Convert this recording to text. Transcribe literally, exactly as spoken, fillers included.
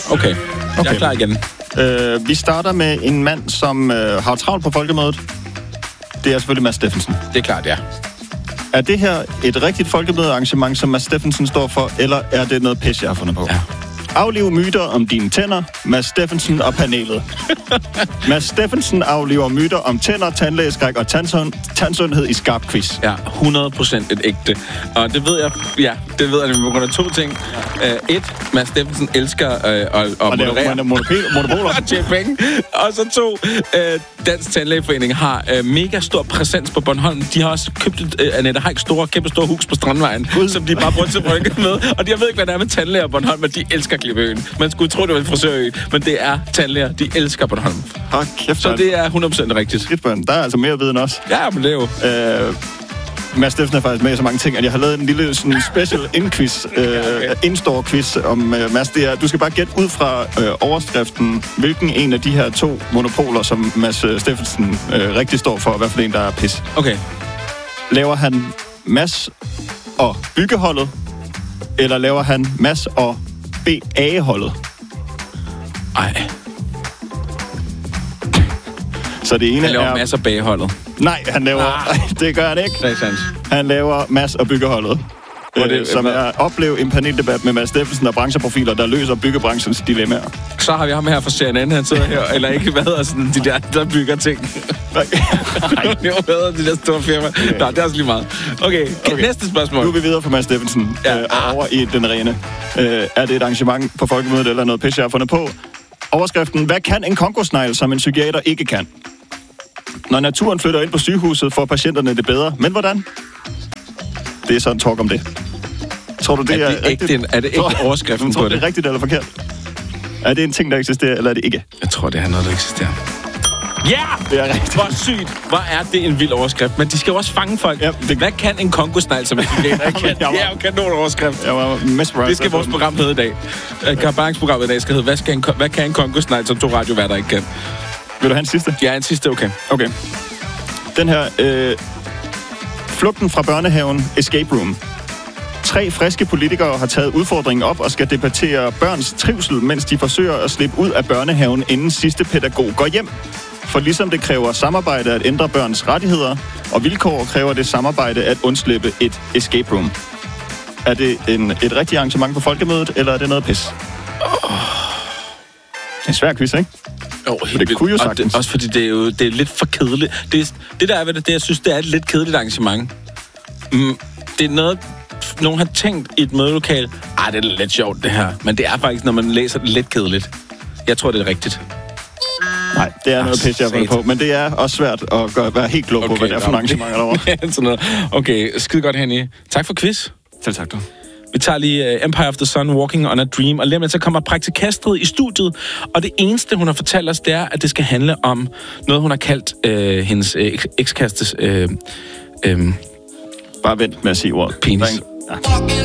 Okay. okay. Jeg er klar igen. Øh, vi starter med en mand, som øh, har travlt på folkemødet. Det er selvfølgelig Mads Steffensen. Det er klart, ja. Er det her et rigtigt folkemødearrangement, som Mads Steffensen står for, eller er det noget pis, jeg har fundet på? Ja. Afliv myter om dine tænder, Mads Steffensen og panelet. Mads Steffensen afliver myter om tænder, tandlægeskræk og tandsund, tandsundhed i skarp quiz. Ja, hundrede procent et ægte. Og det ved jeg, ja, det ved jeg på grund af to ting. Uh, et, Mads Steffensen elsker uh, at, at og moderere. Monopoler. Og tjene penge. Og så to, uh, Dansk Tandlægeforening har uh, mega stor præsens på Bornholm. De har også købt et, uh, Annette Heiks store, kæmpe store hus på Strandvejen, God. som de bare bruger til rykke med. Og de jeg ved ikke, hvad det er med tandlæger på Bornholm, men de elsker Klippeøen. Man skulle tro, det var en frisørø, men det er tandlæger. De elsker Bornholm. Oh, kæft, så det er hundrede procent rigtigt. Skidtbørn. Der er altså mere viden også. Ja, men det er jo... Øh, Mads Steffensen er faktisk med i så mange ting, at jeg har lavet en lille sådan special in-quiz, øh, okay. in-store-quiz om øh, Mads. Det er, du skal bare gætte ud fra øh, overskriften, hvilken en af de her to monopoler, som Mads Steffensen øh, rigtig står for, i hvert fald en, der er pis. Okay. Laver han Mads og byggeholdet, eller laver han Mads og B A-holdet? Ej. Så det ene han laver er... Mads og B-holdet. Nej, han laver... Ah. Det gør han ikke. Det er sandt. Han laver Mads og byggeholdet. Øh, det, som er oplev en paneldebat med Mads Steffensen og brancheprofiler, der løser byggebranchens dilemmaer. Så har vi ham her fra C N N, han sidder her, eller ikke, hvad hedder sådan, de der, der bygger ting. Nej, det var bedre, de der store firmaer. Okay. Nå, det er også lige meget. Okay, okay, næste spørgsmål. Nu er vi videre fra Mads Steffensen, ja. øh, og over i den rene. Øh, er det et arrangement på folkemødet, eller noget pis, jeg har fundet på? Overskriften, hvad kan en kongosnegl, som en psykiater ikke kan? Når naturen flytter ind på sygehuset, får patienterne det bedre. Men hvordan? Det er sådan en talk om det. Tror du, det er, er det rigtigt? Ikke, er det ikke overskriften tror, på det? Tror det er rigtigt eller forkert? Er det en ting, der eksisterer, eller er det ikke? Jeg tror, det er noget, der eksisterer. Ja! Yeah! Det er rigtigt. Hvor sygt. Hvor er det en vild overskrift. Men de skal jo også fange folk. Ja, det... Hvad kan en kongosnegl, som en psykiater ikke kan? Det er jo kanon-overskrift. Jeg var mesmerized. Det skal vores program hedde i dag. Kampagnesprogrammet i dag skal hedde, hvad, skal en, hvad kan en kongosnegl, som to radioværter ikke kan? Vil du have en sidste? Ja, en sidste, okay. Okay. Den her, øh, flugten fra børnehaven, Escape Room. Tre friske politikere har taget udfordringen op og skal debattere børns trivsel, mens de forsøger at slippe ud af børnehaven, inden sidste pædagog går hjem. For ligesom det kræver samarbejde at ændre børns rettigheder og vilkår, kræver det samarbejde at undslippe et escape room. Er det en, et rigtigt arrangement på folkemødet, eller er det noget pis? Oh. Det er en svær quiz, ikke? Jo, oh, det kunne jo sagtens. Også fordi det er jo det er lidt for kedeligt. Det, det der er ved det, det, jeg synes, det er et lidt kedeligt arrangement. Mm, det er noget, nogen har tænkt i et mødelokale. Ej, det er lidt sjovt, det her. Men det er faktisk, når man læser det, lidt kedeligt. Jeg tror, det er rigtigt. Nej, det er ah, noget pis, jeg har på. Men det er også svært at gøre, være helt klog okay, på, hvad det er for nogle arrangementer derovre. Okay, skide godt, Henny. Tak for quiz. Selv tak, du. Vi tager lige uh, Empire of the Sun, Walking on a Dream, og lige med så kommer praktikastrid i studiet, og det eneste, hun har fortalt os, det er, at det skal handle om noget, hun har kaldt uh, hendes uh, ekskastes... Uh, um, Bare vent med at sige ordet. Penis. Ja.